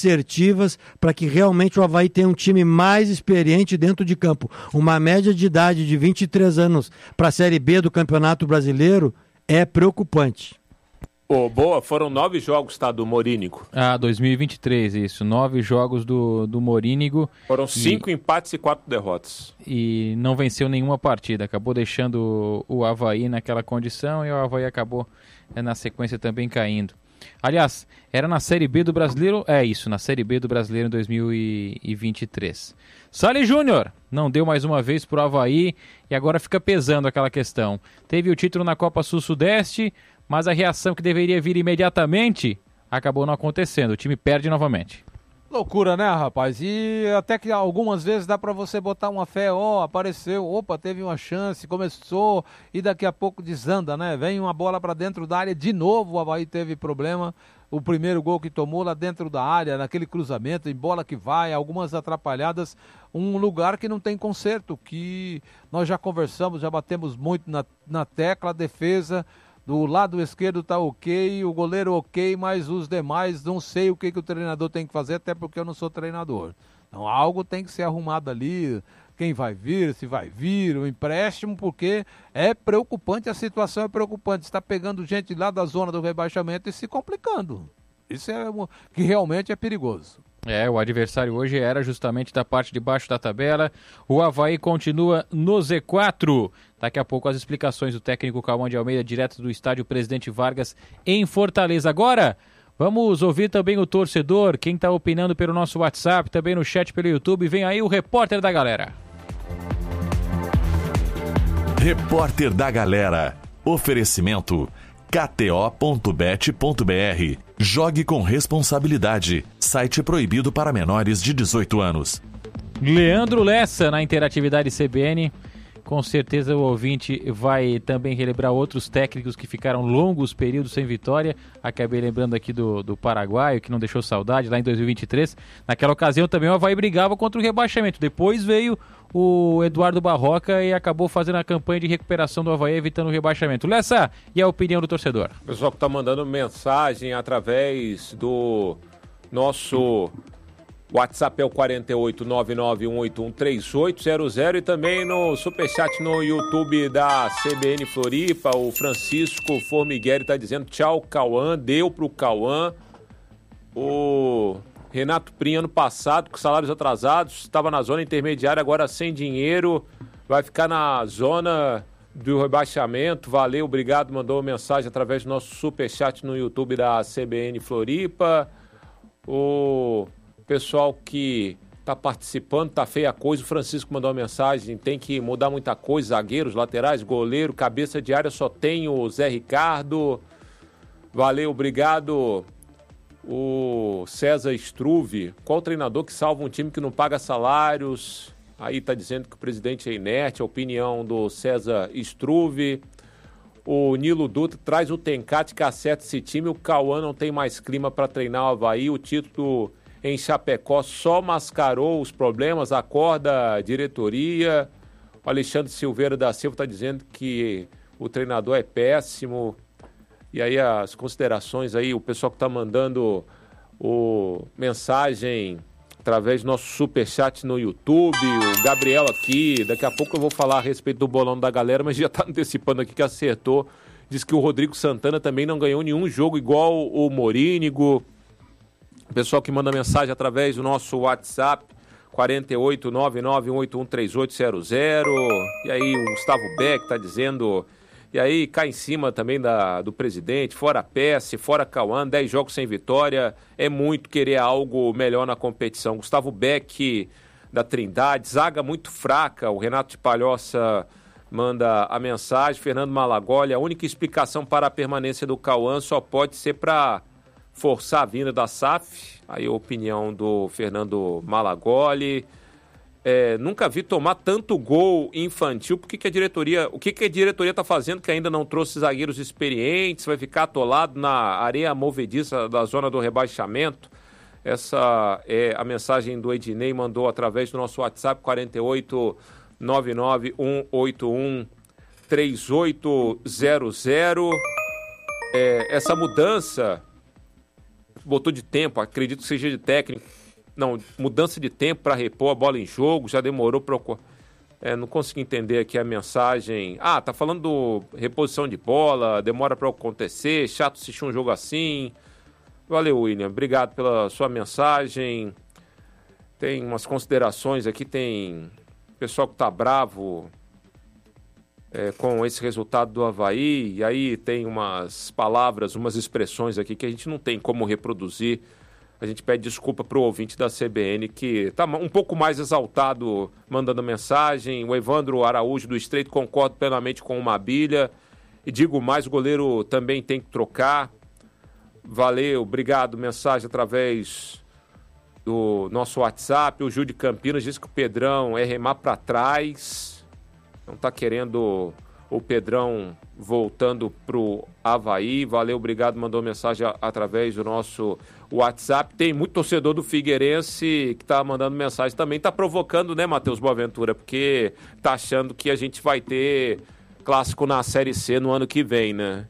assertivas para que realmente o Avaí tenha um time mais experiente dentro de campo. Uma média de idade de 23 anos para a Série B do Campeonato Brasileiro é preocupante. Boa, foram 9 jogos, tá, do Morínigo. 2023, isso. 9 jogos do Morínigo. Foram 5 empates e 4 derrotas. E não venceu nenhuma partida. Acabou deixando o Avaí naquela condição e o Avaí acabou, na sequência, também caindo. Aliás, era na Série B do Brasileiro, na Série B do Brasileiro em 2023. Salles Júnior não deu mais uma vez pro Avaí e agora fica pesando aquela questão. Teve o título na Copa Sul-Sudeste, mas a reação que deveria vir imediatamente acabou não acontecendo. O time perde novamente. Loucura, né, rapaz? E até que algumas vezes dá pra você botar uma fé, apareceu, teve uma chance, começou e daqui a pouco desanda, né? Vem uma bola pra dentro da área, de novo o Avaí teve problema. O primeiro gol que tomou lá dentro da área, naquele cruzamento, em bola que vai, algumas atrapalhadas, um lugar que não tem conserto, que nós já conversamos, já batemos muito na tecla, a defesa do lado esquerdo tá ok, o goleiro ok, mas os demais não sei o que o treinador tem que fazer, até porque eu não sou treinador. Então algo tem que ser arrumado ali, quem vai vir, se vai vir, o empréstimo, porque é preocupante, a situação é preocupante. Está pegando gente lá da zona do rebaixamento e se complicando. Isso é que realmente é perigoso. O adversário hoje era justamente da parte de baixo da tabela. O Avaí continua no Z4. Daqui a pouco as explicações do técnico Cauã de Almeida, direto do estádio Presidente Vargas, em Fortaleza. Agora, vamos ouvir também o torcedor, quem está opinando pelo nosso WhatsApp, também no chat pelo YouTube. Vem aí o repórter da galera. Repórter da galera. Oferecimento kto.bet.br. Jogue com responsabilidade. Site proibido para menores de 18 anos. Leandro Lessa na interatividade CBN. Com certeza o ouvinte vai também relembrar outros técnicos que ficaram longos períodos sem vitória. Acabei lembrando aqui do paraguaio, que não deixou saudade lá em 2023. Naquela ocasião também o Avaí brigava contra o rebaixamento. Depois veio o Eduardo Barroca e acabou fazendo a campanha de recuperação do Avaí, evitando o rebaixamento. Lessa, e a opinião do torcedor? O pessoal que está mandando mensagem através do nosso WhatsApp é o 48991813800 e também no superchat no YouTube da CBN Floripa. O Francisco Formigueri está dizendo tchau, Cauã, deu pro Cauã. O Renato Prim, ano passado, com salários atrasados, estava na zona intermediária, agora sem dinheiro, vai ficar na zona do rebaixamento. Valeu, obrigado, mandou mensagem através do nosso superchat no YouTube da CBN Floripa. O pessoal que tá participando, tá feia a coisa, o Francisco mandou uma mensagem, tem que mudar muita coisa, zagueiros, laterais, goleiro, cabeça de área, só tem o Zé Ricardo. Valeu, obrigado. O César Struve, qual treinador que salva um time que não paga salários? Aí tá dizendo que o presidente é inerte, a opinião do César Struve. O Nilo Dutra traz o Tencate que acerta esse time, o Cauã não tem mais clima para treinar o Avaí, o título em Chapecó só mascarou os problemas, acorda a diretoria. O Alexandre Silveira da Silva está dizendo que o treinador é péssimo. E aí as considerações aí, o pessoal que está mandando mensagem através do nosso superchat no YouTube, o Gabriel aqui, daqui a pouco eu vou falar a respeito do bolão da galera, mas já está antecipando aqui que acertou. Diz que o Rodrigo Santana também não ganhou nenhum jogo igual o Morínigo. O pessoal que manda mensagem através do nosso WhatsApp, 48991813800. E aí o Gustavo Beck está dizendo... E aí cai em cima também do presidente, fora PS, fora Cauã, 10 jogos sem vitória, é muito querer algo melhor na competição. Gustavo Beck, da Trindade, zaga muito fraca, o Renato de Palhoça manda a mensagem, Fernando Malagoli, a única explicação para a permanência do Cauã só pode ser para forçar a vinda da SAF, aí a opinião do Fernando Malagoli. Nunca vi tomar tanto gol infantil. O que a diretoria está fazendo que ainda não trouxe zagueiros experientes? Vai ficar atolado na areia movediça da zona do rebaixamento? Essa é a mensagem do Ednei, mandou através do nosso WhatsApp 48991813800. Essa mudança botou de tempo, acredito que seja de técnico. Não, mudança de tempo para repor a bola em jogo, já demorou para... não consegui entender aqui a mensagem. Tá falando do reposição de bola, demora para acontecer, chato assistir um jogo assim. Valeu, William, obrigado pela sua mensagem. Tem umas considerações aqui, tem pessoal que tá bravo com esse resultado do Avaí, e aí tem umas palavras, umas expressões aqui que a gente não tem como reproduzir. A gente pede desculpa para o ouvinte da CBN que está um pouco mais exaltado mandando mensagem. O Evandro Araújo do Estreito, concordo plenamente com o Mabilha. E digo mais, o goleiro também tem que trocar. Valeu, obrigado. Mensagem através do nosso WhatsApp. O Gil de Campinas diz que o Pedrão é remar para trás. Não está querendo o Pedrão voltando pro Avaí. Valeu, obrigado, mandou mensagem através do nosso WhatsApp. Tem muito torcedor do Figueirense que tá mandando mensagem também, tá provocando, né, Matheus Boaventura, porque tá achando que a gente vai ter clássico na Série C no ano que vem, né?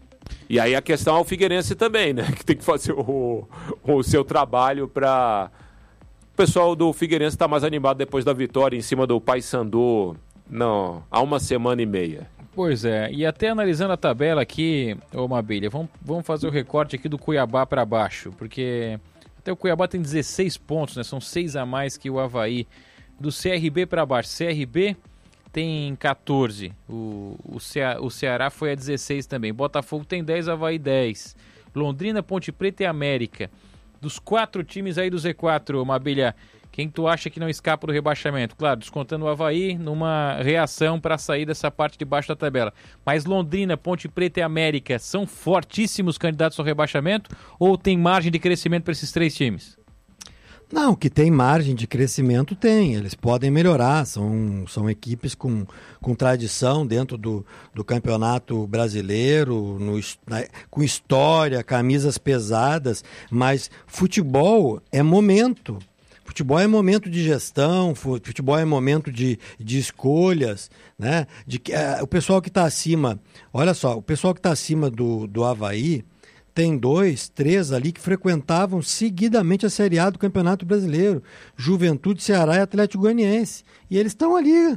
E aí a questão é o Figueirense também, né, que tem que fazer o seu trabalho para o pessoal do Figueirense estar mais animado depois da vitória em cima do Paysandu há uma semana e meia. Pois é, e até analisando a tabela aqui, Mabilha, vamos fazer o recorte aqui do Cuiabá para baixo, porque até o Cuiabá tem 16 pontos, né? São 6 a mais que o Avaí. Do CRB para baixo, CRB tem 14, o Ceará foi a 16 também, Botafogo tem 10, Avaí 10, Londrina, Ponte Preta e América. Dos 4 times aí do Z4, Mabilha, quem tu acha que não escapa do rebaixamento? Claro, descontando o Avaí numa reação para sair dessa parte de baixo da tabela. Mas Londrina, Ponte Preta e América são fortíssimos candidatos ao rebaixamento ou tem margem de crescimento para esses 3 times? Não, que tem margem de crescimento tem, eles podem melhorar, são equipes com tradição dentro do campeonato brasileiro, com história, camisas pesadas, mas futebol é momento. Futebol é momento de gestão, futebol é momento de escolhas, né? O pessoal que está acima, olha só, o pessoal que está acima do Avaí tem 2, 3 ali que frequentavam seguidamente a Série A do Campeonato Brasileiro, Juventude, Ceará e Atlético Goianiense. E eles estão ali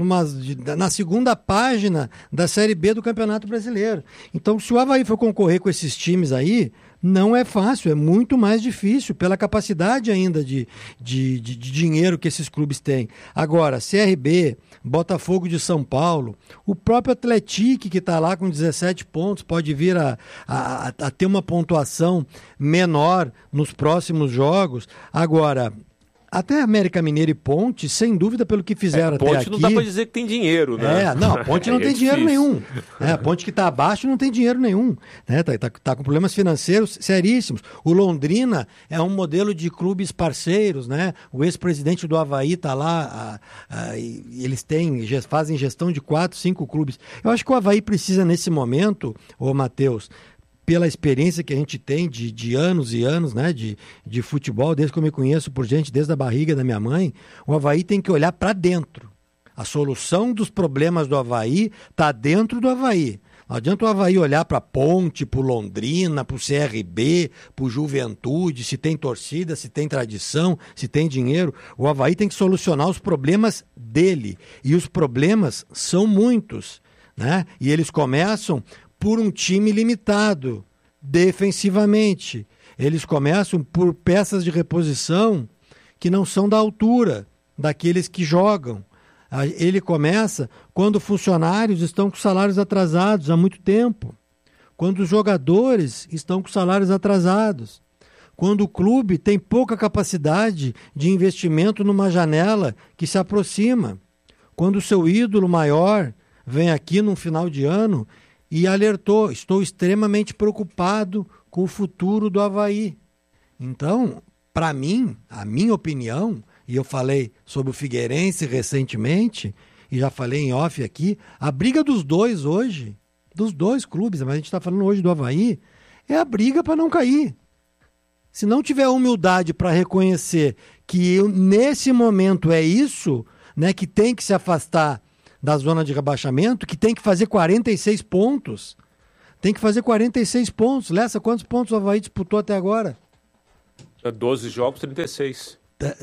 na segunda página da Série B do Campeonato Brasileiro. Então, se o Avaí for concorrer com esses times aí, não é fácil, é muito mais difícil pela capacidade ainda de dinheiro que esses clubes têm. Agora, CRB, Botafogo de São Paulo, o próprio Atlético que está lá com 17 pontos pode vir a ter uma pontuação menor nos próximos jogos. Agora, até América Mineiro e Ponte, sem dúvida, pelo que fizeram até aqui... Ponte não dá para dizer que tem dinheiro, né? Não, Ponte não tem dinheiro nenhum. A Ponte que está abaixo não tem dinheiro nenhum. Tá com problemas financeiros seríssimos. O Londrina é um modelo de clubes parceiros, né? O ex-presidente do Avaí está lá, e eles fazem gestão de 4, 5 clubes. Eu acho que o Avaí precisa, nesse momento, Matheus, pela experiência que a gente tem de anos e anos, né, de futebol, desde que eu me conheço por gente, desde a barriga da minha mãe, o Avaí tem que olhar para dentro. A solução dos problemas do Avaí está dentro do Avaí. Não adianta o Avaí olhar para a Ponte, para o Londrina, para o CRB, para o Juventude, se tem torcida, se tem tradição, se tem dinheiro. O Avaí tem que solucionar os problemas dele. E os problemas são muitos, né? E eles começam por um time limitado, defensivamente. Eles começam por peças de reposição que não são da altura daqueles que jogam. Ele começa quando funcionários estão com salários atrasados há muito tempo, quando os jogadores estão com salários atrasados, quando o clube tem pouca capacidade de investimento numa janela que se aproxima, quando o seu ídolo maior vem aqui num final de ano e alertou: estou extremamente preocupado com o futuro do Avaí. Então, para mim, a minha opinião, e eu falei sobre o Figueirense recentemente, e já falei em off aqui, a briga dos dois hoje, dos dois clubes, mas a gente está falando hoje do Avaí, é a briga para não cair. Se não tiver humildade para reconhecer que nesse momento é isso, né, que tem que se afastar da zona de rebaixamento, que tem que fazer 46 pontos, tem que fazer 46 pontos. Lessa, quantos pontos o Avaí disputou até agora? 12 jogos, 36.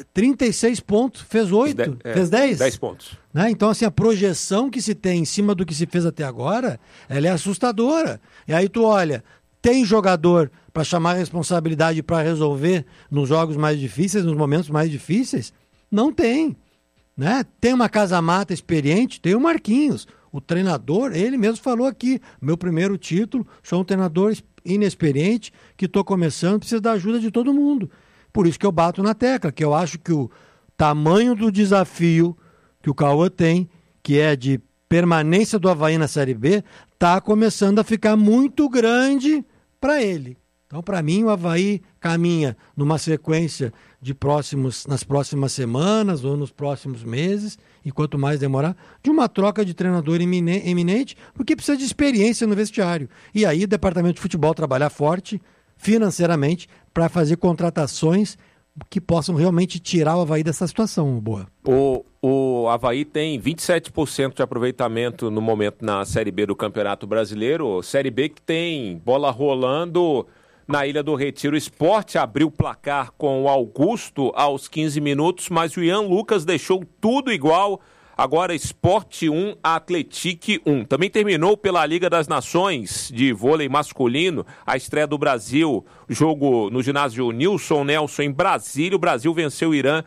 36 pontos, fez 8, fez 10? 10 pontos. Né? Então, assim, a projeção que se tem em cima do que se fez até agora, ela é assustadora. E aí tu olha, tem jogador para chamar a responsabilidade para resolver nos jogos mais difíceis, nos momentos mais difíceis? Não tem. Né? Tem uma casa-mata experiente, tem o Marquinhos. O treinador, ele mesmo falou aqui, meu primeiro título, sou um treinador inexperiente, que estou começando, preciso da ajuda de todo mundo. Por isso que eu bato na tecla, que eu acho que o tamanho do desafio que o Cauã tem, que é de permanência do Avaí na Série B, está começando a ficar muito grande para ele. Então, para mim, o Avaí caminha numa sequência nas próximas semanas ou nos próximos meses, e quanto mais demorar, de uma troca de treinador eminente, porque precisa de experiência no vestiário. E aí o departamento de futebol trabalhar forte, financeiramente, para fazer contratações que possam realmente tirar o Avaí dessa situação, Boa. O Avaí tem 27% de aproveitamento no momento na Série B do Campeonato Brasileiro. Série B que tem bola rolando na Ilha do Retiro. O Sport abriu o placar com o Augusto aos 15 minutos, mas o Ian Lucas deixou tudo igual. Agora Sport 1, Atlético 1. Também terminou pela Liga das Nações de vôlei masculino, a estreia do Brasil, jogo no ginásio Nilson Nelson em Brasília. O Brasil venceu o Irã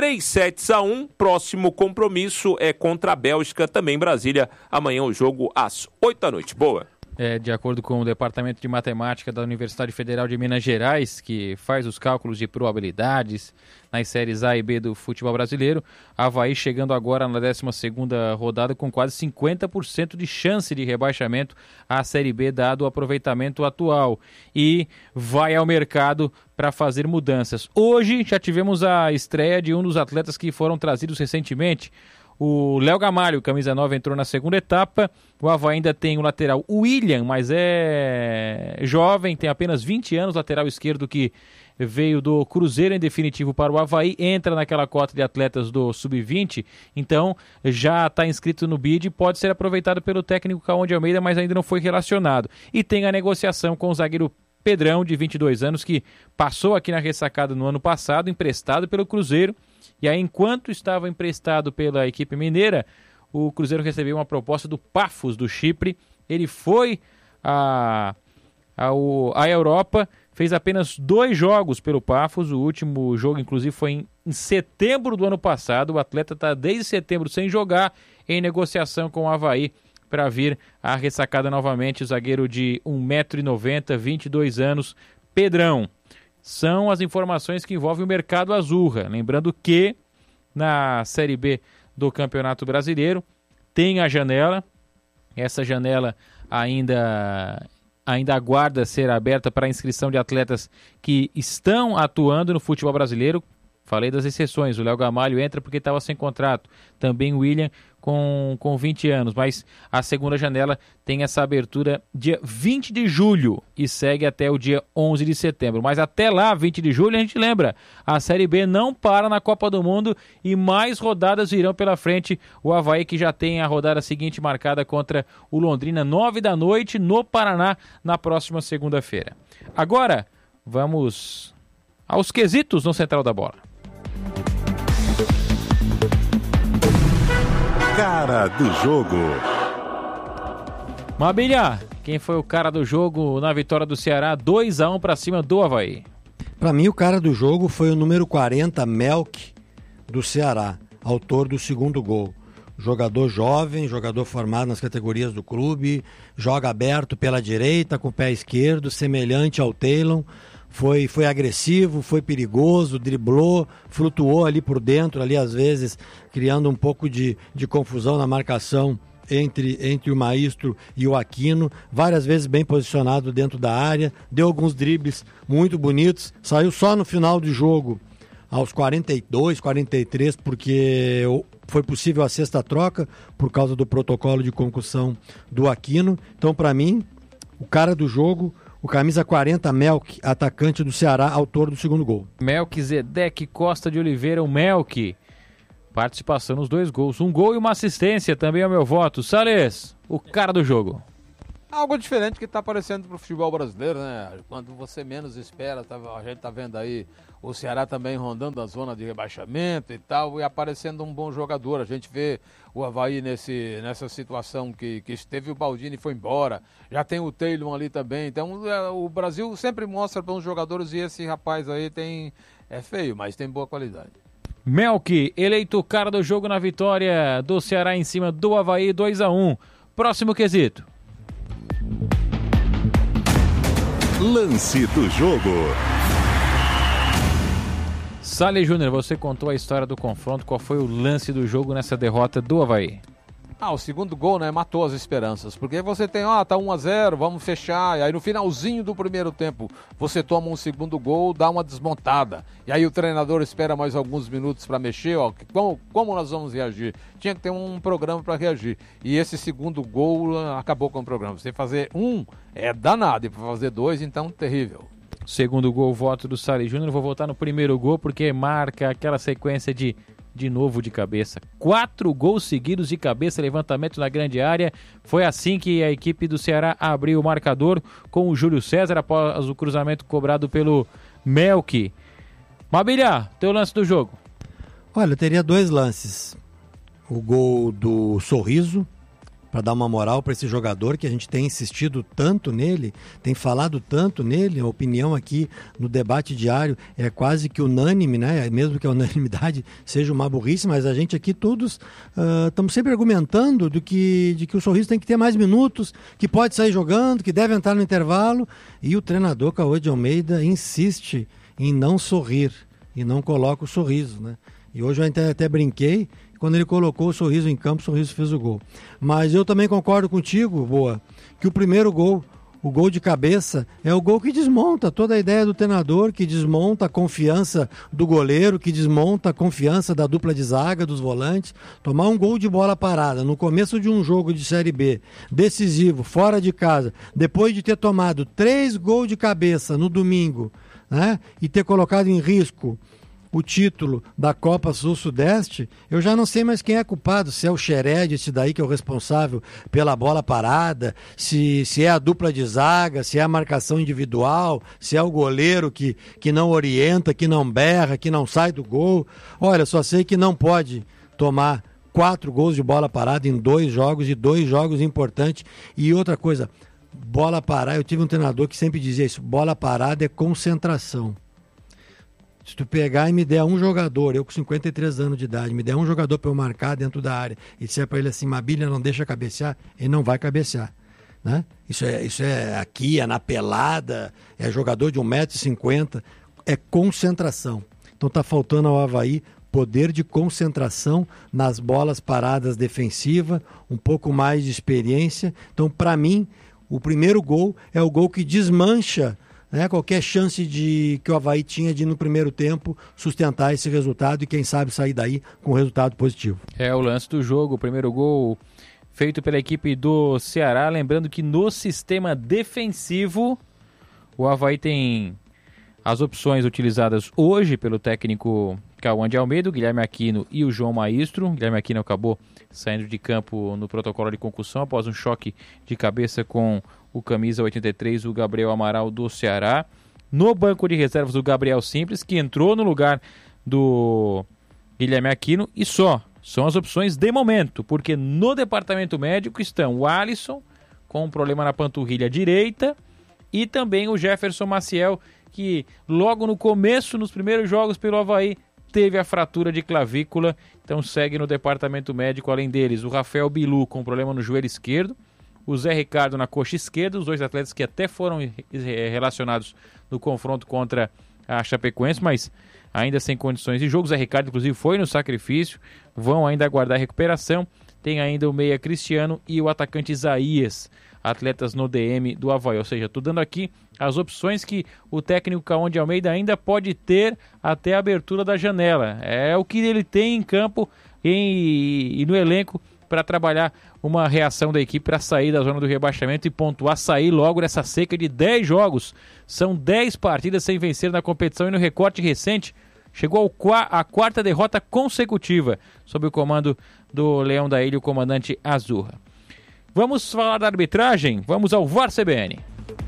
3-1. Próximo compromisso é contra a Bélgica, também em Brasília. Amanhã o jogo às 8 da noite. Boa. De acordo com o Departamento de Matemática da Universidade Federal de Minas Gerais, que faz os cálculos de probabilidades nas séries A e B do futebol brasileiro, Avaí chegando agora na 12ª rodada com quase 50% de chance de rebaixamento à Série B, dado o aproveitamento atual, e vai ao mercado para fazer mudanças. Hoje já tivemos a estreia de um dos atletas que foram trazidos recentemente. O Léo Gamalho, camisa 9, entrou na segunda etapa. O Avaí ainda tem o lateral William, mas é jovem, tem apenas 20 anos, lateral esquerdo que veio do Cruzeiro em definitivo para o Avaí, entra naquela cota de atletas do Sub-20, então já está inscrito no BID, pode ser aproveitado pelo técnico Cauã de Almeida, mas ainda não foi relacionado. E tem a negociação com o zagueiro Pedrão, de 22 anos, que passou aqui na ressacada no ano passado, emprestado pelo Cruzeiro. E aí, enquanto estava emprestado pela equipe mineira, o Cruzeiro recebeu uma proposta do Pafos, do Chipre. Ele foi à Europa, fez apenas 2 jogos pelo Pafos. O último jogo, inclusive, foi em setembro do ano passado. O atleta está desde setembro sem jogar, em negociação com o Avaí para vir à ressacada novamente. O zagueiro de 1,90 m, 22 anos, Pedrão. São as informações que envolvem o mercado azurra. Lembrando que na Série B do Campeonato Brasileiro tem a janela. Essa janela ainda aguarda ser aberta para a inscrição de atletas que estão atuando no futebol brasileiro. Falei das exceções, o Léo Gamalho entra porque estava sem contrato, também o William com 20 anos, mas a segunda janela tem essa abertura dia 20 de julho e segue até o dia 11 de setembro, mas até lá, 20 de julho, a gente lembra, a Série B não para na Copa do Mundo e mais rodadas virão pela frente. O Avaí que já tem a rodada seguinte marcada contra o Londrina, 9 da noite, no Paraná, na próxima segunda-feira. Agora, vamos aos quesitos no Central da Bola. Cara do jogo. Mabilha, quem foi o cara do jogo na vitória do Ceará 2-1 para cima do Avaí? Para mim, o cara do jogo foi o número 40, Melk, do Ceará, autor do segundo gol. Jogador jovem, jogador formado nas categorias do clube, joga aberto pela direita, com o pé esquerdo, semelhante ao Taylor. Foi agressivo, foi perigoso, driblou, flutuou ali por dentro, ali às vezes criando um pouco de confusão na marcação entre o Maestro e o Aquino, várias vezes bem posicionado dentro da área, deu alguns dribles muito bonitos, saiu só no final do jogo, aos 42, 43, porque foi possível a sexta troca por causa do protocolo de concussão do Aquino. Então, para mim, o cara do jogo, o camisa 40, Melk, atacante do Ceará, autor do segundo gol. Melquisedeque Costa de Oliveira, o Melk, participação nos 2 gols. Um gol e uma assistência, também é o meu voto. Salles, o cara do jogo. Algo diferente que está aparecendo para o futebol brasileiro, né? Quando você menos espera, a gente está vendo aí o Ceará também rondando a zona de rebaixamento e tal, e aparecendo um bom jogador. A gente vê o Avaí nessa situação que esteve o Baldini e foi embora. Já tem o Taylor ali também. Então o Brasil sempre mostra bons jogadores e esse rapaz aí é feio, mas tem boa qualidade. Melk, eleito cara do jogo na vitória do Ceará em cima do Avaí 2-1. Próximo quesito. Lance do jogo. Salles Júnior, você contou a história do confronto. Qual foi o lance do jogo nessa derrota do Avaí? O segundo gol, né, matou as esperanças, porque você tem, tá 1-0, vamos fechar, e aí no finalzinho do primeiro tempo, você toma um segundo gol, dá uma desmontada, e aí o treinador espera mais alguns minutos para mexer, como nós vamos reagir? Tinha que ter um programa para reagir, e esse segundo gol acabou com o programa. Você fazer é danado, e para fazer 2, então, terrível. Segundo gol, voto do Salles Júnior. Vou votar no primeiro gol, porque marca aquela sequência de novo de cabeça. 4 gols seguidos de cabeça, levantamento na grande área. Foi assim que a equipe do Ceará abriu o marcador com o Júlio César após o cruzamento cobrado pelo Melk. Mabilha, teu lance do jogo. Olha, eu teria 2 lances. O gol do Sorriso, para dar uma moral para esse jogador que a gente tem insistido tanto nele, tem falado tanto nele. A opinião aqui no debate diário é quase que unânime, né? Mesmo que a unanimidade seja uma burrice, mas a gente aqui todos estamos sempre argumentando de que o Sorriso tem que ter mais minutos, que pode sair jogando, que deve entrar no intervalo, e o treinador Cauã de Almeida insiste em não sorrir e não coloca o Sorriso, né? E hoje eu até brinquei, quando ele colocou o Sorriso em campo, o Sorriso fez o gol. Mas eu também concordo contigo, Boa, que o primeiro gol, o gol de cabeça, é o gol que desmonta toda a ideia do treinador, que desmonta a confiança do goleiro, que desmonta a confiança da dupla de zaga, dos volantes. Tomar um gol de bola parada no começo de um jogo de Série B, decisivo, fora de casa, depois de ter tomado 3 gols de cabeça no domingo, né, e ter colocado em risco o título da Copa Sul-Sudeste, eu já não sei mais quem é culpado, se é o Xerede, esse daí que é o responsável pela bola parada, se é a dupla de zaga, se é a marcação individual, se é o goleiro que não orienta, que não berra, que não sai do gol. Olha, só sei que não pode tomar 4 gols de bola parada em 2 jogos, e 2 jogos importantes. E outra coisa, bola parada, eu tive um treinador que sempre dizia isso, bola parada é concentração. Se tu pegar e me der um jogador, eu com 53 anos de idade, me der um jogador para eu marcar dentro da área e disser para ele assim, Mabilha, não deixa cabecear, ele não vai cabecear, né? Isso é aqui, é na pelada, é jogador de 1,50 m, é concentração. Então tá faltando ao Avaí poder de concentração nas bolas paradas defensivas, um pouco mais de experiência. Então, para mim, o primeiro gol é o gol que desmancha, né, qualquer chance que o Avaí tinha de, no primeiro tempo, sustentar esse resultado e, quem sabe, sair daí com um resultado positivo. É o lance do jogo, o primeiro gol feito pela equipe do Ceará. Lembrando que no sistema defensivo, o Avaí tem as opções utilizadas hoje pelo técnico Cauã de Almeida, o Guilherme Aquino e o João Maestro. O Guilherme Aquino acabou saindo de campo no protocolo de concussão após um choque de cabeça com o camisa 83, o Gabriel Amaral do Ceará. No banco de reservas, o Gabriel Simples, que entrou no lugar do Guilherme Aquino, e só. São as opções de momento, porque no departamento médico estão o Alisson, com um problema na panturrilha direita, e também o Jefferson Maciel, que logo no começo, nos primeiros jogos pelo Avaí, teve a fratura de clavícula, então segue no departamento médico. Além deles, o Rafael Bilu com problema no joelho esquerdo, o Zé Ricardo na coxa esquerda, os 2 atletas que até foram relacionados no confronto contra a Chapecoense, mas ainda sem condições de jogo. O Zé Ricardo, inclusive, foi no sacrifício, vão ainda aguardar a recuperação. Tem ainda o meia Cristiano e o atacante Isaías, atletas no DM do Avaí. Ou seja, estou dando aqui as opções que o técnico Cauã de Almeida ainda pode ter até a abertura da janela. É o que ele tem em campo e no elenco para trabalhar uma reação da equipe para sair da zona do rebaixamento e pontuar, sair logo nessa seca de 10 jogos. São 10 partidas sem vencer na competição, e no recorte recente chegou à 4ª derrota consecutiva sob o comando do Leão da Ilha, o comandante Azurra. Vamos falar da arbitragem? Vamos ao VAR CBN.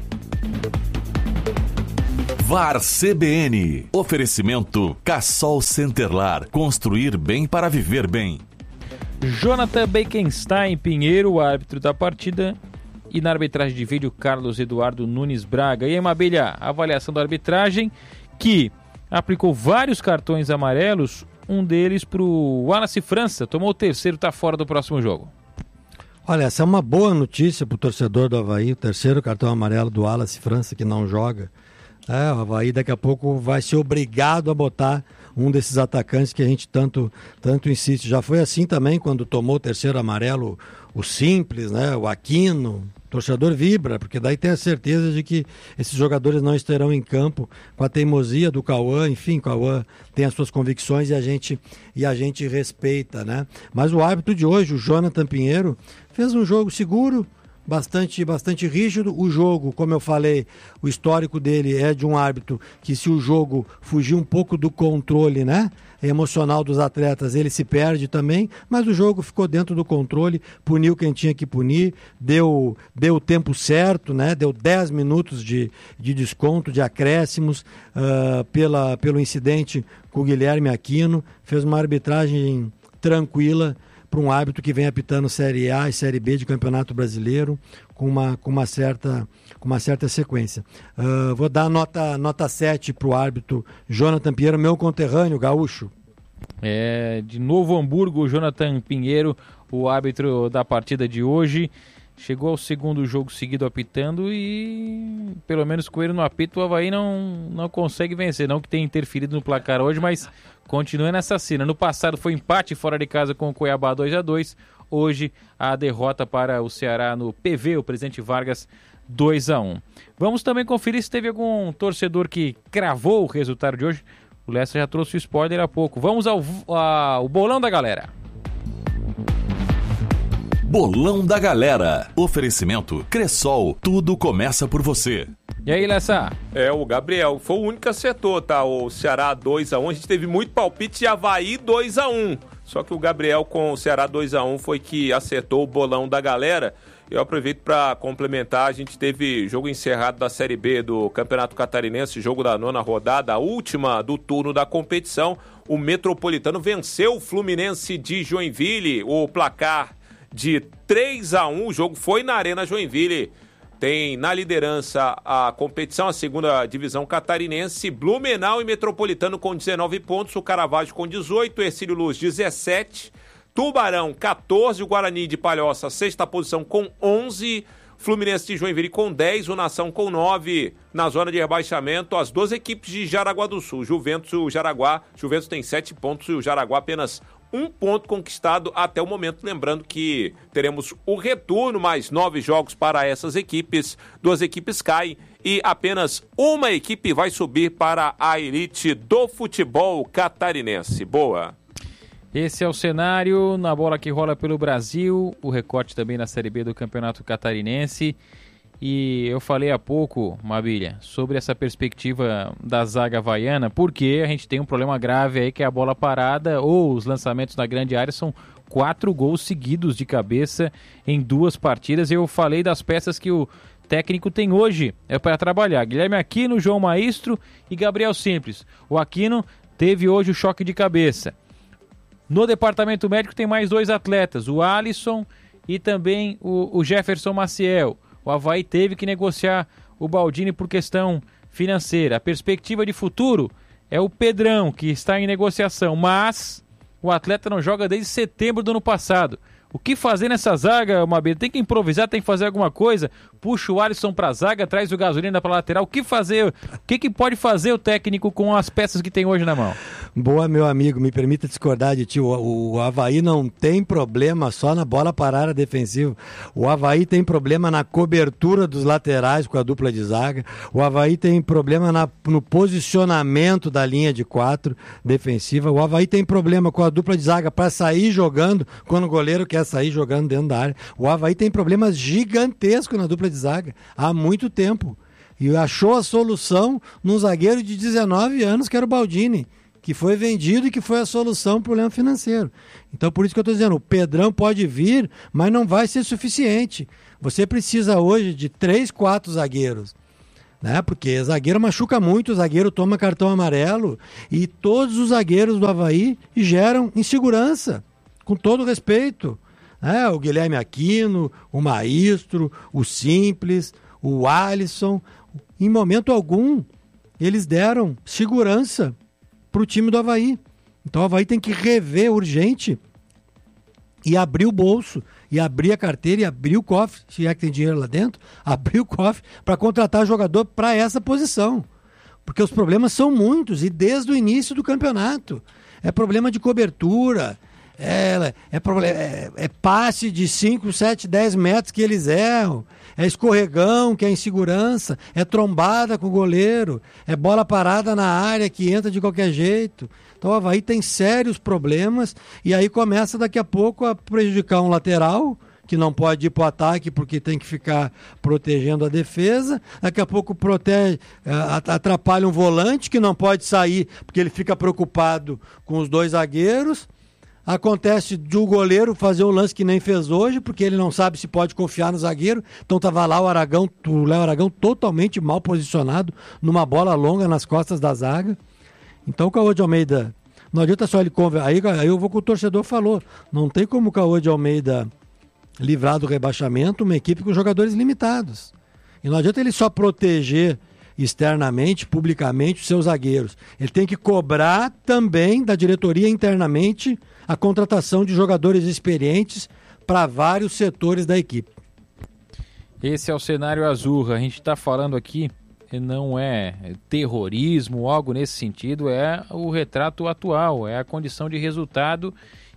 VAR CBN. Oferecimento Cassol Centerlar. Construir bem para viver bem. Jonathan Bekenstein Pinheiro, o árbitro da partida. E na arbitragem de vídeo, Carlos Eduardo Nunes Braga. E aí, Mabilha, a avaliação da arbitragem que aplicou vários cartões amarelos. Um deles para o Wallace França. Tomou o terceiro, está fora do próximo jogo. Olha, essa é uma boa notícia para o torcedor do Avaí. O terceiro cartão amarelo do Wallace França, que não joga. O Avaí daqui a pouco vai ser obrigado a botar um desses atacantes que a gente tanto insiste. Já foi assim também quando tomou o terceiro amarelo, o Simples, né? O Aquino. O torcedor vibra, porque daí tem a certeza de que esses jogadores não estarão em campo com a teimosia do Cauã. Enfim, o Cauã tem as suas convicções e a gente respeita, né? Mas o árbitro de hoje, o Jonathan Pinheiro, fez um jogo seguro, bastante rígido. O jogo, como eu falei, o histórico dele é de um árbitro que, se o jogo fugir um pouco do controle, né, emocional dos atletas, ele se perde também, mas o jogo ficou dentro do controle, puniu quem tinha que punir, deu o tempo certo, né, deu 10 minutos de desconto, de acréscimos pelo incidente com o Guilherme Aquino, fez uma arbitragem tranquila para um árbitro que vem apitando Série A e Série B de Campeonato Brasileiro com uma certa sequência. Vou dar nota 7 para o árbitro Jonathan Pinheiro, meu conterrâneo, gaúcho. De Novo Hamburgo, Jonathan Pinheiro, o árbitro da partida de hoje. Chegou ao segundo jogo seguido apitando e, pelo menos com ele no apito, o Avaí não consegue vencer. Não que tenha interferido no placar hoje, mas continua nessa cena. No passado foi empate fora de casa com o Cuiabá 2-2. Hoje a derrota para o Ceará no PV, o Presidente Vargas, 2-1. Vamos também conferir se teve algum torcedor que cravou o resultado de hoje. O Lessa já trouxe o spoiler há pouco. Vamos ao bolão da galera. Bolão da Galera. Oferecimento Cressol. Tudo começa por você. E aí, Lessa? O Gabriel foi o único que acertou, tá? O Ceará 2-1. A gente teve muito palpite de Avaí 2-1. Só que o Gabriel com o Ceará 2-1 foi que acertou o bolão da galera. Eu aproveito para complementar. A gente teve jogo encerrado da Série B do Campeonato Catarinense, jogo da 9ª rodada, a última do turno da competição. O Metropolitano venceu o Fluminense de Joinville. O placar de 3-1, o jogo foi na Arena Joinville. Tem na liderança a competição, a 2ª divisão catarinense, Blumenau e Metropolitano com 19 pontos, o Caravaggio com 18, Hercílio Luz 17, Tubarão 14, o Guarani de Palhoça 6ª posição com 11, Fluminense de Joinville com 10, o Nação com 9. Na zona de rebaixamento, as duas equipes de Jaraguá do Sul, Juventus e o Jaraguá. Juventus tem 7 pontos e o Jaraguá apenas 1 ponto conquistado até o momento. Lembrando que teremos o retorno, mais 9 jogos para essas equipes. 2 equipes caem e apenas uma equipe vai subir para a elite do futebol catarinense. Boa! Esse é o cenário na bola que rola pelo Brasil, o recorte também na Série B do Campeonato Catarinense. E eu falei há pouco, Mabilha, sobre essa perspectiva da zaga havaiana, porque a gente tem um problema grave aí, que é a bola parada ou os lançamentos na grande área. São 4 gols seguidos de cabeça em 2 partidas. Eu falei das peças que o técnico tem hoje para trabalhar: Guilherme Aquino, João Maestro e Gabriel Simples. O Aquino teve hoje o choque de cabeça. No departamento médico tem mais 2 atletas, o Alisson e também o Jefferson Maciel. O Avaí teve que negociar o Baldini por questão financeira. A perspectiva de futuro é o Pedrão, que está em negociação, mas o atleta não joga desde setembro do ano passado. O que fazer nessa zaga, Mabel? Tem que improvisar, tem que fazer alguma coisa. Puxa o Alisson pra zaga, traz o Gasolina pra lateral. O que fazer? O que pode fazer o técnico com as peças que tem hoje na mão? Boa, meu amigo, me permita discordar de ti. O Avaí não tem problema só na bola parada defensiva. O Avaí tem problema na cobertura dos laterais com a dupla de zaga. O Avaí tem problema no posicionamento da linha de 4 defensiva. O Avaí tem problema com a dupla de zaga para sair jogando quando o goleiro quer sair jogando dentro da área. O Avaí tem problemas gigantescos na dupla de zaga há muito tempo. E achou a solução num zagueiro de 19 anos, que era o Baldini, que foi vendido e que foi a solução para o problema financeiro. Então, por isso que eu estou dizendo, o Pedrão pode vir, mas não vai ser suficiente. Você precisa hoje de 3, 4 zagueiros. Né? Porque zagueiro machuca muito, o zagueiro toma cartão amarelo e todos os zagueiros do Avaí geram insegurança, com todo respeito. Né? O Guilherme Aquino, o Maestro, o Simples, o Alisson, em momento algum eles deram segurança para o time do Avaí. Então o Avaí tem que rever urgente e abrir o bolso, e abrir a carteira, e abrir o cofre, se é que tem dinheiro lá dentro, abrir o cofre para contratar jogador para essa posição. Porque os problemas são muitos, e desde o início do campeonato. É problema de cobertura, é passe de 5, 7, 10 metros que eles erram, é escorregão, que é insegurança, é trombada com o goleiro, é bola parada na área que entra de qualquer jeito. Então o Avaí tem sérios problemas e aí começa daqui a pouco a prejudicar um lateral, que não pode ir para o ataque porque tem que ficar protegendo a defesa. Daqui a pouco atrapalha um volante que não pode sair porque ele fica preocupado com os 2 zagueiros. Acontece de o goleiro fazer um lance que nem fez hoje, porque ele não sabe se pode confiar no zagueiro. Então estava lá o Léo Aragão totalmente mal posicionado, numa bola longa nas costas da zaga. Então o Cauã de Almeida, não adianta só ele conversar. Aí eu vou com o torcedor falou. Não tem como o Cauã de Almeida livrar do rebaixamento uma equipe com jogadores limitados. E não adianta ele só proteger externamente, publicamente, os seus zagueiros. Ele tem que cobrar também da diretoria internamente a contratação de jogadores experientes para vários setores da equipe. Esse é o cenário Azurra. A gente está falando aqui, não é terrorismo, algo nesse sentido, é o retrato atual, é a condição de resultado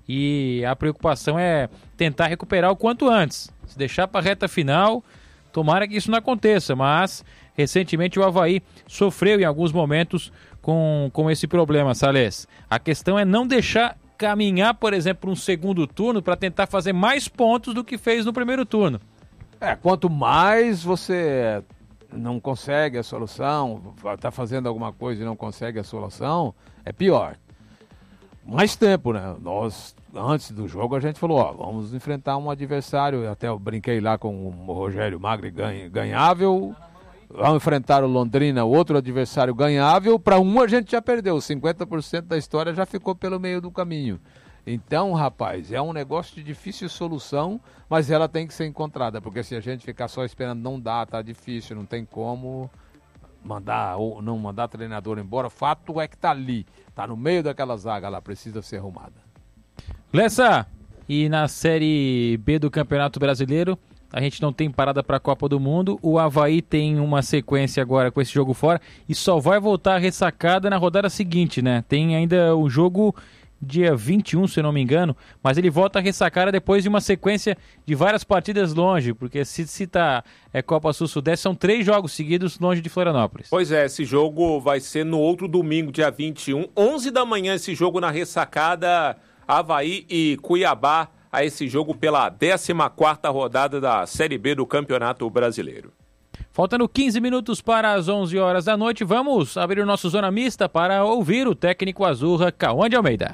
e a preocupação é tentar recuperar o quanto antes. Se deixar para a reta final, tomara que isso não aconteça, mas recentemente o Avaí sofreu em alguns momentos com esse problema, Salles. A questão é não deixar caminhar, por exemplo, para um segundo turno para tentar fazer mais pontos do que fez no primeiro turno. Quanto mais você não consegue a solução, está fazendo alguma coisa e não consegue a solução, é pior. Mais tempo, né? Nós, antes do jogo, a gente falou, vamos enfrentar um adversário, até eu brinquei lá com o Rogério Magri, ganhável. Vamos enfrentar o Londrina, outro adversário ganhável. Para a gente já perdeu, 50% da história já ficou pelo meio do caminho. Então, rapaz, é um negócio de difícil solução, mas ela tem que ser encontrada, porque se a gente ficar só esperando, não dá, tá difícil, não tem como mandar ou não mandar treinador embora. Fato é que tá ali, tá no meio daquela zaga lá, precisa ser arrumada. Lessa, e na Série B do Campeonato Brasileiro, a gente não tem parada para a Copa do Mundo. O Avaí tem uma sequência agora com esse jogo fora e só vai voltar ressacada na rodada seguinte, né? Tem ainda o jogo dia 21, se eu não me engano, mas ele volta a ressacada depois de uma sequência de várias partidas longe, porque se tá Copa Sul-Sudeste, são 3 jogos seguidos longe de Florianópolis. Pois é, esse jogo vai ser no outro domingo, dia 21, 11 da manhã, esse jogo na ressacada, Avaí e Cuiabá, a esse jogo pela 14ª rodada da Série B do Campeonato Brasileiro. Faltando 15 minutos para as 11 horas da noite, vamos abrir o nosso Zona Mista para ouvir o técnico Azurra, Cauã de Almeida.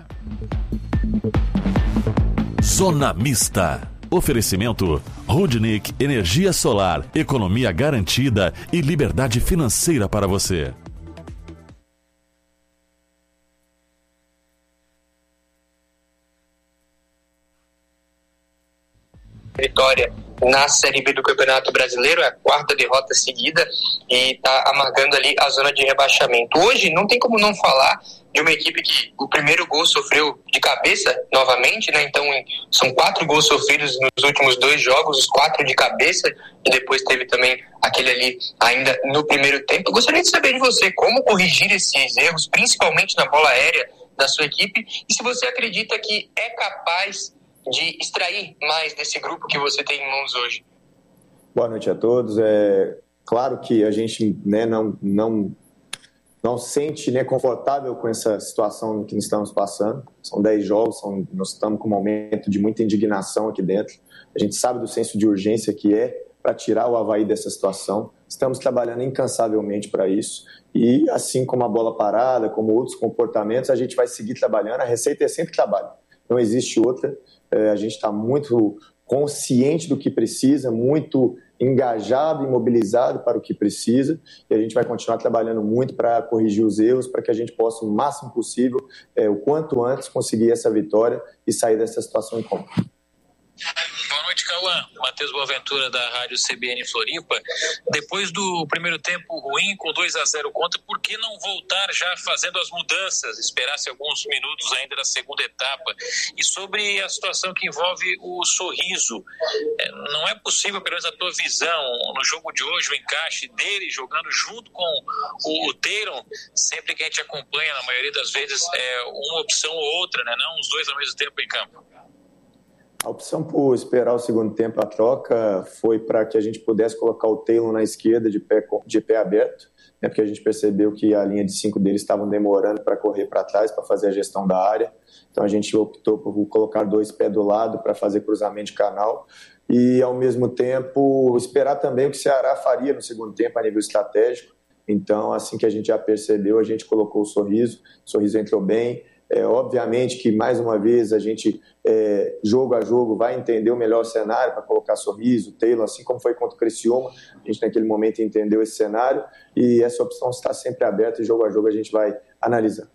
Zona Mista. Oferecimento Rudnick Energia Solar, economia garantida e liberdade financeira para você. Vitória na Série B do Campeonato Brasileiro, é a 4ª derrota seguida e está amargando ali a zona de rebaixamento. Hoje não tem como não falar de uma equipe que o primeiro gol sofreu de cabeça novamente, né? Então são 4 gols sofridos nos últimos 2 jogos, os 4 de cabeça, e depois teve também aquele ali ainda no primeiro tempo. Eu gostaria de saber de você como corrigir esses erros, principalmente na bola aérea da sua equipe, e se você acredita que é capaz de extrair mais desse grupo que você tem em mãos hoje. Boa noite a todos. É claro que a gente não se sente confortável com essa situação que estamos passando. São 10 jogos, nós estamos com um momento de muita indignação aqui dentro. A gente sabe do senso de urgência que é para tirar o Avaí dessa situação. estamos trabalhando incansavelmente para isso. E assim como a bola parada, como outros comportamentos, a gente vai seguir trabalhando. A receita é sempre trabalho, não existe outra. A gente está muito consciente do que precisa, muito engajado e mobilizado para o que precisa, e a gente vai continuar trabalhando muito para corrigir os erros, para que a gente possa, o máximo possível, o quanto antes, conseguir essa vitória e sair dessa situação incômoda. Boa noite, Cauã. Matheus Boaventura, da Rádio CBN Floripa. Depois do primeiro tempo ruim, com 2-0 contra, por que não voltar já fazendo as mudanças? Esperasse alguns minutos ainda da segunda etapa. E sobre a situação que envolve o Sorriso, não é possível, pelo menos a tua visão, no jogo de hoje, o encaixe dele jogando junto com o Taylor, sempre que a gente acompanha, na maioria das vezes, uma opção ou outra, né? Não os dois ao mesmo tempo em campo. A opção por esperar o segundo tempo, a troca, foi para que a gente pudesse colocar o Taylor na esquerda de pé aberto, né, porque a gente percebeu que a linha de 5 deles estavam demorando para correr para trás, para fazer a gestão da área. Então a gente optou por colocar 2 pés do lado para fazer cruzamento de canal e, ao mesmo tempo, esperar também o que o Ceará faria no segundo tempo a nível estratégico. Então, assim que a gente já percebeu, a gente colocou o Sorriso entrou bem. Obviamente que, mais uma vez, a gente, jogo a jogo, vai entender o melhor cenário para colocar Sorriso, Taylor, assim como foi contra o Criciúma. A gente, naquele momento, entendeu esse cenário e essa opção está sempre aberta e, jogo a jogo, a gente vai analisar.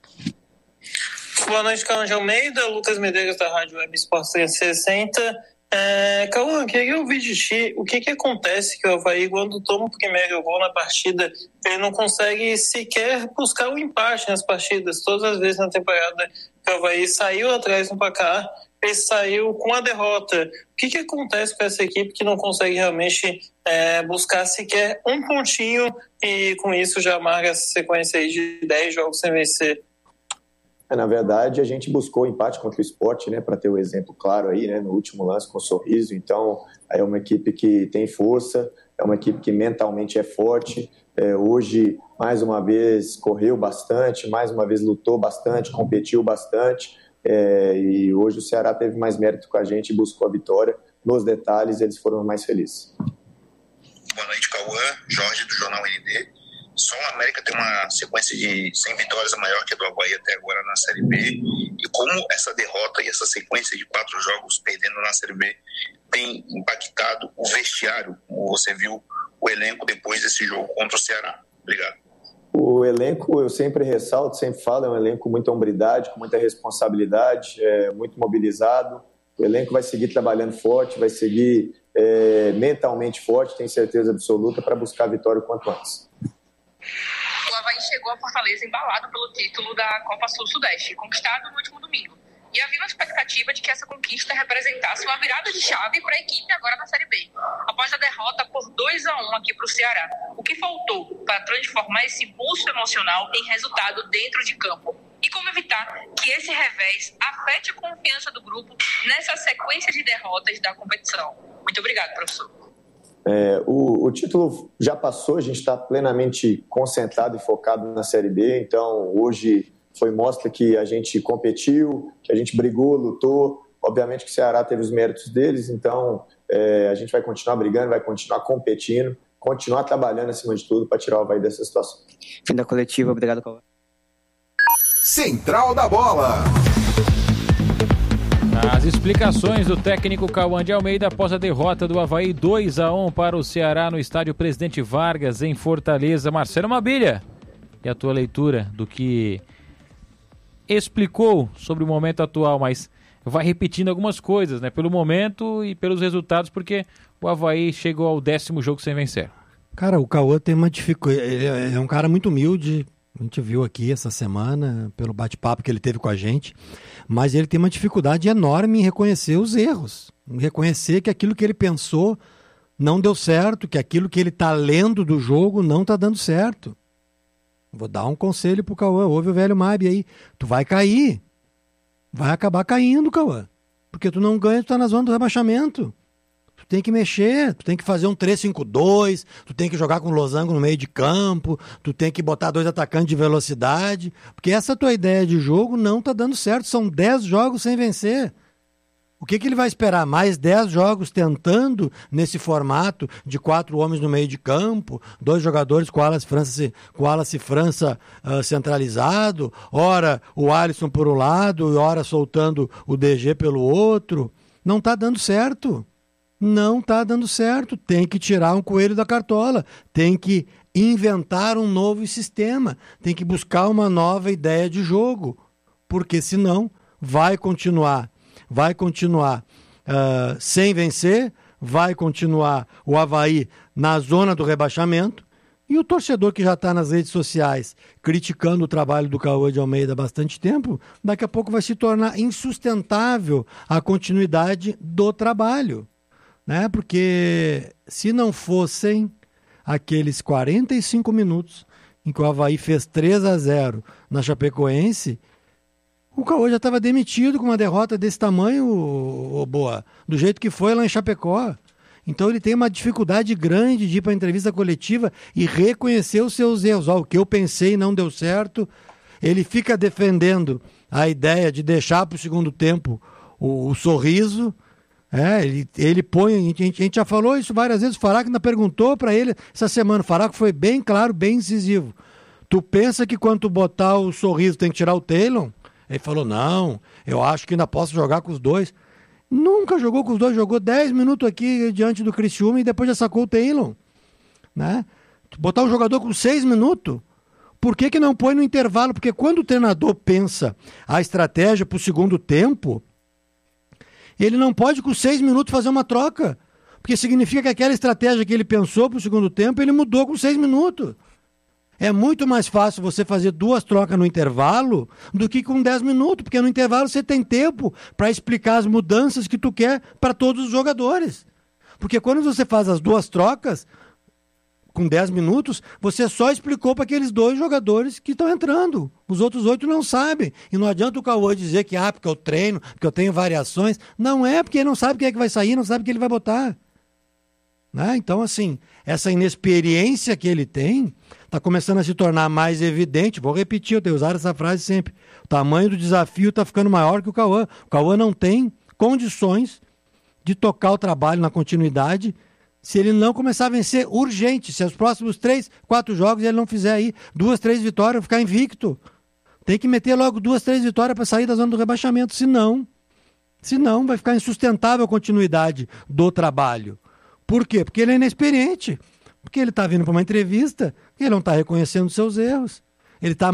Boa noite, Cauã de Almeida, Lucas Medeiros, da Rádio Web Esportes 360. Cauã, queria ouvir de ti o que acontece que o Avaí, quando toma o primeiro gol na partida, ele não consegue sequer buscar o empate nas partidas. Todas as vezes na temporada que o Avaí saiu atrás no placar, ele saiu com a derrota. O que acontece com essa equipe que não consegue realmente buscar sequer um pontinho e com isso já amarga essa sequência aí de 10 jogos sem vencer? Na verdade, a gente buscou o empate contra o Sport, né, para ter o exemplo claro aí, né, no último lance com o Sorriso. Então, é uma equipe que tem força, é uma equipe que mentalmente é forte. Hoje, mais uma vez, correu bastante, mais uma vez lutou bastante, competiu bastante. E hoje o Ceará teve mais mérito com a gente e buscou a vitória. Nos detalhes, eles foram mais felizes. Boa noite, Cauã. Jorge, do Jornal ND. Só o América tem uma sequência de 100 vitórias maior que a do Avaí até agora na Série B. E como essa derrota e essa sequência de 4 jogos perdendo na Série B tem impactado o vestiário, como você viu o elenco depois desse jogo contra o Ceará? Obrigado. O elenco, eu sempre ressalto, sempre falo, é um elenco com muita hombridade, com muita responsabilidade, muito mobilizado. O elenco vai seguir trabalhando forte, vai seguir mentalmente forte, tenho certeza absoluta, para buscar a vitória o quanto antes. O Avaí chegou a Fortaleza embalado pelo título da Copa Sul-Sudeste, conquistado no último domingo. E havia uma expectativa de que essa conquista representasse uma virada de chave para a equipe agora na Série B, após a derrota por 2-1 aqui para o Ceará. O que faltou para transformar esse impulso emocional em resultado dentro de campo? E como evitar que esse revés afete a confiança do grupo nessa sequência de derrotas da competição? Muito obrigado, professor. O título já passou, a gente está plenamente concentrado e focado na Série B, então hoje mostra que a gente competiu, que a gente brigou, lutou. Obviamente que o Ceará teve os méritos deles, então a gente vai continuar brigando, vai continuar competindo, continuar trabalhando acima de tudo para tirar o Avaí dessa situação. Fim da coletiva, obrigado, Cauã. Central da Bola. As explicações do técnico Cauã de Almeida após a derrota do Avaí 2-1 para o Ceará no estádio Presidente Vargas, em Fortaleza. Marcelo Mabilha, e a tua leitura do que explicou sobre o momento atual, mas vai repetindo algumas coisas, né? Pelo momento e pelos resultados, porque o Avaí chegou ao 10º jogo sem vencer. Cara, o Cauã tem uma dificuldade, ele é um cara muito humilde. A gente viu aqui essa semana, pelo bate-papo que ele teve com a gente, mas ele tem uma dificuldade enorme em reconhecer os erros, em reconhecer que aquilo que ele pensou não deu certo, que aquilo que ele está lendo do jogo não está dando certo. Vou dar um conselho pro Cauã, ouve o velho Mabi aí, tu vai cair, vai acabar caindo, Cauã, porque tu não ganha, tu tá na zona do rebaixamento. Tu tem que mexer, tu tem que fazer um 3-5-2, tu tem que jogar com losango no meio de campo, tu tem que botar 2 atacantes de velocidade, porque essa tua ideia de jogo não tá dando certo, são 10 jogos sem vencer. O que ele vai esperar? Mais 10 jogos tentando nesse formato de 4 homens no meio de campo, 2 jogadores com o Wallace França centralizado, ora o Alisson por um lado, ora soltando o DG pelo outro. Não está dando certo. Não está dando certo. Tem que tirar um coelho da cartola. Tem que inventar um novo sistema. Tem que buscar uma nova ideia de jogo. Porque senão vai continuar sem vencer, vai continuar o Avaí na zona do rebaixamento, e o torcedor que já está nas redes sociais criticando o trabalho do Cauã de Almeida há bastante tempo, daqui a pouco vai se tornar insustentável a continuidade do trabalho, né? Porque se não fossem aqueles 45 minutos em que o Avaí fez 3-0 na Chapecoense, o Cauã já estava demitido com uma derrota desse tamanho, Boa, do jeito que foi lá em Chapecó. Então ele tem uma dificuldade grande de ir para a entrevista coletiva e reconhecer os seus erros. O que eu pensei não deu certo. Ele fica defendendo a ideia de deixar para o segundo tempo o sorriso. Ele põe, a gente já falou isso várias vezes, o Faraco ainda perguntou para ele essa semana. O Faraco foi bem claro, bem incisivo. Tu pensa que quando tu botar o sorriso tem que tirar o Taylor? Ele falou, não, eu acho que ainda posso jogar com os dois. Nunca jogou com os dois, jogou 10 minutos aqui diante do Criciúma e depois já sacou o Taylor. Né? Botar o jogador com 6 minutos, por que não põe no intervalo? Porque quando o treinador pensa a estratégia para o segundo tempo, ele não pode com 6 minutos fazer uma troca. Porque significa que aquela estratégia que ele pensou para o segundo tempo, ele mudou com 6 minutos. É muito mais fácil você fazer 2 trocas no intervalo do que com 10 minutos, porque no intervalo você tem tempo para explicar as mudanças que tu quer para todos os jogadores. Porque quando você faz as 2 trocas, com 10 minutos, você só explicou para aqueles 2 jogadores que estão entrando. Os outros 8 não sabem. E não adianta o Cauã dizer que, porque eu treino, porque eu tenho variações. Não é, porque ele não sabe quem é que vai sair, não sabe quem ele vai botar. Né? Então, assim, essa inexperiência que ele tem está começando a se tornar mais evidente. Vou repetir, eu tenho usado essa frase sempre. O tamanho do desafio está ficando maior que o Cauã. O Cauã não tem condições de tocar o trabalho na continuidade se ele não começar a vencer urgente. Se os próximos 3, 4 jogos ele não fizer aí 2, 3 vitórias, ficar invicto. Tem que meter logo 2, 3 vitórias para sair da zona do rebaixamento. Senão vai ficar insustentável a continuidade do trabalho. Por quê? Porque ele é inexperiente. Porque ele está vindo para uma entrevista e ele não está reconhecendo os seus erros. Ele está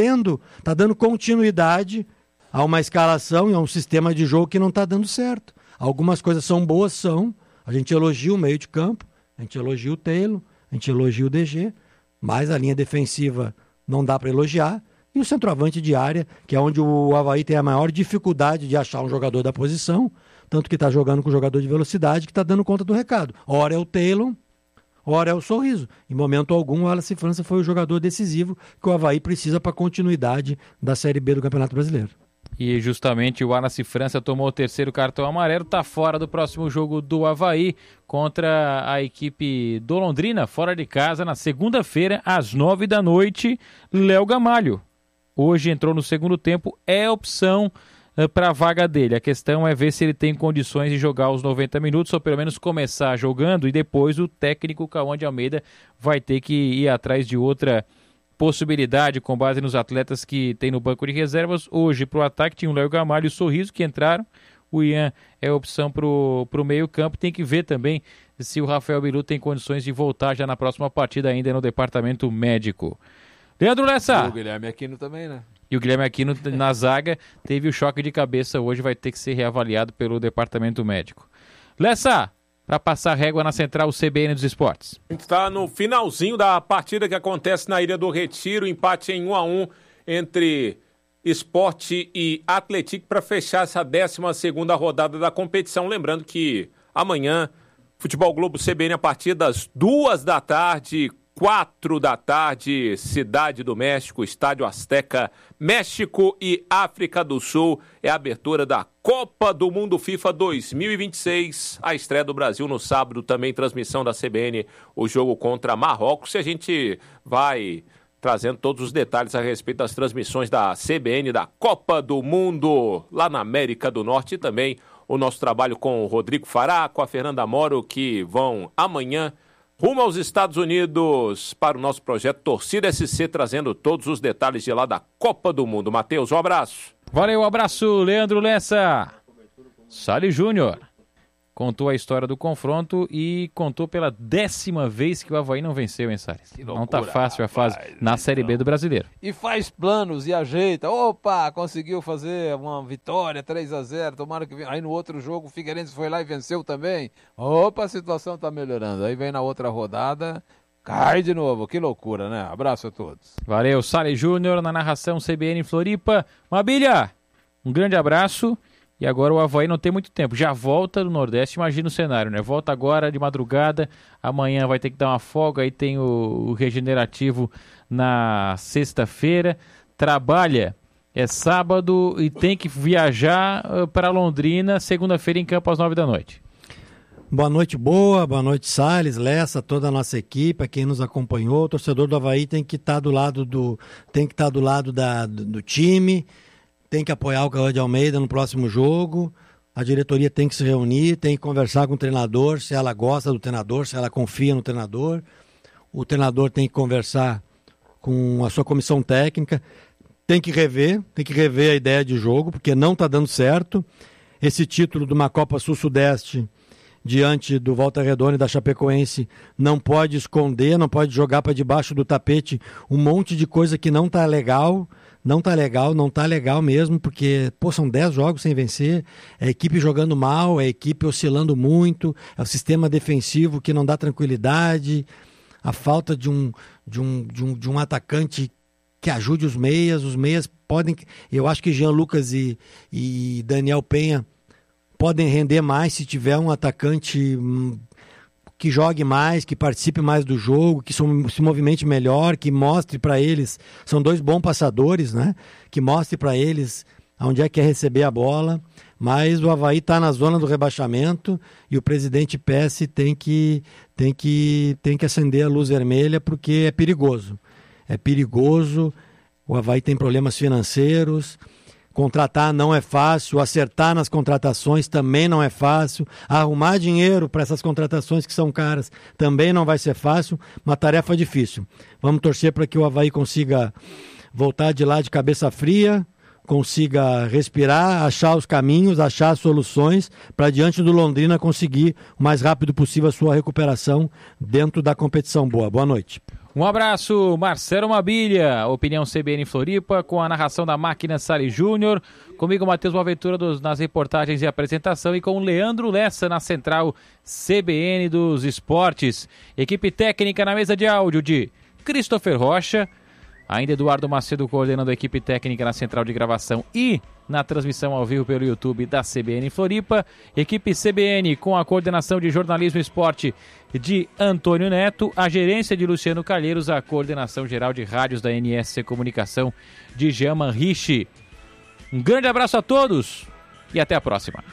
está dando continuidade a uma escalação e a um sistema de jogo que não está dando certo. Algumas coisas são boas, são. A gente elogia o meio de campo, a gente elogia o Taylor, a gente elogia o DG, mas a linha defensiva não dá para elogiar. E o centroavante de área, que é onde o Avaí tem a maior dificuldade de achar um jogador da posição, tanto que está jogando com um jogador de velocidade que está dando conta do recado. Ora é o Taylor, ora é o Sorriso. Em momento algum, o Wallace França foi o jogador decisivo que o Avaí precisa para a continuidade da Série B do Campeonato Brasileiro. E justamente o Wallace França tomou o 3º cartão amarelo, está fora do próximo jogo do Avaí contra a equipe do Londrina, fora de casa, na segunda-feira, às 9 da noite, Léo Gamalho. Hoje entrou no segundo tempo, é opção para a vaga dele. A questão é ver se ele tem condições de jogar os 90 minutos, ou pelo menos começar jogando, e depois o técnico Cauã de Almeida vai ter que ir atrás de outra possibilidade com base nos atletas que tem no banco de reservas. Hoje, para o ataque, tinha o Léo Gamalho e o Sorriso que entraram. O Ian é opção para o meio campo. Tem que ver também se o Rafael Bilu tem condições de voltar já na próxima partida, ainda no departamento médico. Leandro Lessa. E o Guilherme Aquino também, né? E o Guilherme Aquino na zaga teve o choque de cabeça hoje, vai ter que ser reavaliado pelo departamento médico. Lessa, para passar régua na central CBN dos Esportes. A gente está no finalzinho da partida que acontece na Ilha do Retiro, empate em 1-1 entre Sport e Atlético para fechar essa 12ª rodada da competição. Lembrando que amanhã, Futebol Globo CBN a partir das 2 da tarde, 4 da tarde, Cidade do México, Estádio Azteca, México e África do Sul. É a abertura da Copa do Mundo FIFA 2026. A estreia do Brasil no sábado, também transmissão da CBN, o jogo contra Marrocos. E a gente vai trazendo todos os detalhes a respeito das transmissões da CBN da Copa do Mundo lá na América do Norte, e também o nosso trabalho com o Rodrigo Fará, com a Fernanda Moro, que vão amanhã rumo aos Estados Unidos para o nosso projeto Torcida SC, trazendo todos os detalhes de lá da Copa do Mundo. Matheus, um abraço. Valeu, um abraço, Leandro Lessa. Salles Júnior contou a história do confronto e contou pela 10ª vez que o Avaí não venceu, hein, Salles? Não tá fácil a fase na Série B do Brasileiro. E faz planos e ajeita. Opa, conseguiu fazer uma vitória, 3-0, tomara que venha. Aí no outro jogo o Figueirense foi lá e venceu também. Opa, a situação tá melhorando. Aí vem na outra rodada, cai de novo. Que loucura, né? Abraço a todos. Valeu, Salles Júnior na narração CBN Floripa. Mabilha, um grande abraço. E agora o Avaí não tem muito tempo, já volta do Nordeste, imagina o cenário, né? Volta agora de madrugada, amanhã vai ter que dar uma folga, aí tem o regenerativo na sexta-feira, trabalha, é sábado e tem que viajar para Londrina, segunda-feira em campo às 9 da noite. Boa noite, boa noite, Salles, Lessa, toda a nossa equipe, quem nos acompanhou. O torcedor do Avaí tem que estar do lado do time, tem que apoiar o Cauã de Almeida no próximo jogo, a diretoria tem que se reunir, tem que conversar com o treinador, se ela gosta do treinador, se ela confia no treinador. O treinador tem que conversar com a sua comissão técnica, tem que rever a ideia de jogo, porque não está dando certo. Esse título de uma Copa Sul-Sudeste diante do Volta Redonda e da Chapecoense não pode esconder, não pode jogar para debaixo do tapete um monte de coisa que não está legal. Não tá legal mesmo, porque, são 10 jogos sem vencer, é a equipe jogando mal, é a equipe oscilando muito, é o sistema defensivo que não dá tranquilidade, a falta de um atacante que ajude os meias podem, eu acho que Jean Lucas e Daniel Penha podem render mais se tiver um atacante que jogue mais, que participe mais do jogo, que se movimente melhor, que mostre para eles, são 2 bons passadores, né? Que mostre para eles onde é que é receber a bola, mas o Avaí está na zona do rebaixamento e o presidente Pesce tem que acender a luz vermelha porque é perigoso, o Avaí tem problemas financeiros. Contratar não é fácil, acertar nas contratações também não é fácil, arrumar dinheiro para essas contratações que são caras também não vai ser fácil, uma tarefa difícil. Vamos torcer para que o Avaí consiga voltar de lá de cabeça fria, consiga respirar, achar os caminhos, achar as soluções para diante do Londrina conseguir o mais rápido possível a sua recuperação dentro da competição boa. Boa noite. Um abraço, Marcelo Mabilha, opinião CBN Floripa, com a narração da máquina Salles Júnior, comigo Matheus Boaventura nas reportagens e apresentação e com o Leandro Lessa na central CBN dos Esportes. Equipe técnica na mesa de áudio de Christopher Rocha, ainda Eduardo Macedo coordenando a equipe técnica na central de gravação e na transmissão ao vivo pelo YouTube da CBN Floripa. Equipe CBN com a coordenação de jornalismo e esporte de Antônio Neto, a gerência de Luciano Calheiros, a coordenação geral de rádios da NSC Comunicação de Jean Manriche. Um grande abraço a todos e até a próxima.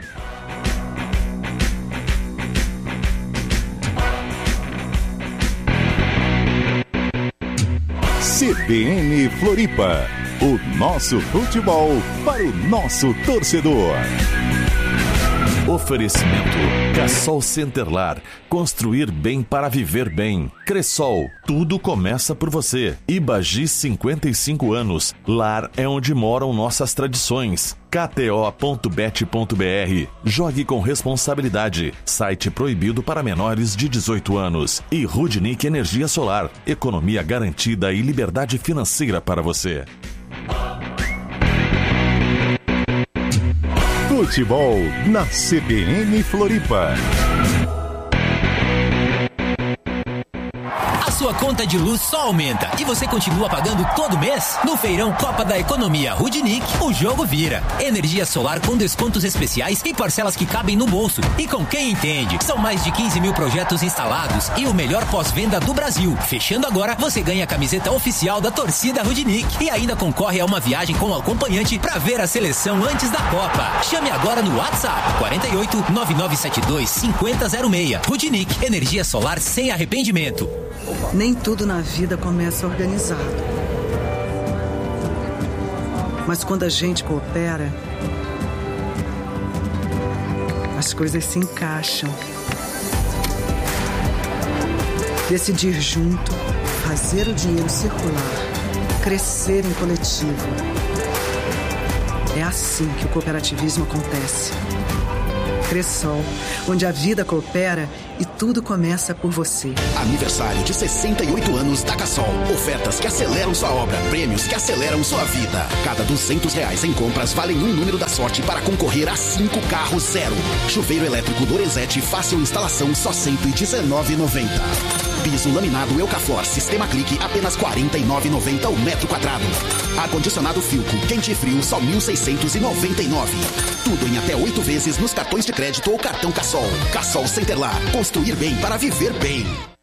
CBN Floripa, o nosso futebol para o nosso torcedor. Oferecimento Cressol Centerlar, construir bem para viver bem. Cressol, tudo começa por você. Ibagi 55 anos, lar é onde moram nossas tradições. KTO.bet.br, jogue com responsabilidade, site proibido para menores de 18 anos. E Rudnick Energia Solar, economia garantida e liberdade financeira para você. Futebol na CBN Floripa. A sua conta de luz só aumenta e você continua pagando todo mês? No feirão Copa da Economia Rudnick, o jogo vira. Energia solar com descontos especiais e parcelas que cabem no bolso. E com quem entende, são mais de 15 mil projetos instalados e o melhor pós-venda do Brasil. Fechando agora, você ganha a camiseta oficial da torcida Rudnick e ainda concorre a uma viagem com o acompanhante para ver a seleção antes da Copa. Chame agora no WhatsApp 48 9972 5006. Rudnick, energia solar sem arrependimento. Nem tudo na vida começa organizado. Mas quando a gente coopera, as coisas se encaixam. Decidir junto, fazer o dinheiro circular, crescer em coletivo. É assim que o cooperativismo acontece. Cressol, onde a vida coopera e tudo começa por você. Aniversário de 68 anos da Cassol. Ofertas que aceleram sua obra, prêmios que aceleram sua vida. Cada R$200 em compras valem um número da sorte para concorrer a 5 carros zero. Chuveiro elétrico Lorenzetti, fácil instalação, só R$119,90. Piso laminado Eucafor, sistema clique, apenas R$49,90 o metro quadrado. Ar-condicionado Filco, quente e frio, só R$1.699. Tudo em até 8 vezes nos cartões de crédito ou cartão Cassol. Cassol Centerlar, construir bem para viver bem.